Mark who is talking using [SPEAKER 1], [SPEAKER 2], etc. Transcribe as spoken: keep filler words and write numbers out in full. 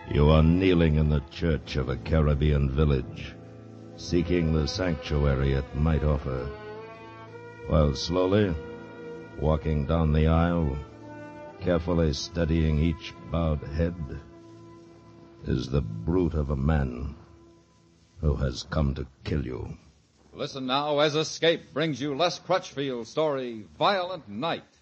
[SPEAKER 1] You are kneeling in the church of a Caribbean village, seeking the sanctuary it might offer, while slowly, walking down the aisle, carefully studying each bowed head, is the brute of a man who has come to kill you.
[SPEAKER 2] Listen now as Escape brings you Les Crutchfield's story, Violent Night.